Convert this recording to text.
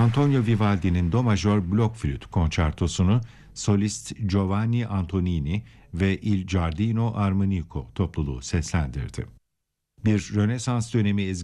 Antonio Vivaldi'nin Do majör blok flüt konçertosunu solist Giovanni Antonini ve Il Giardino Armonico topluluğu seslendirdi. Bir Rönesans dönemi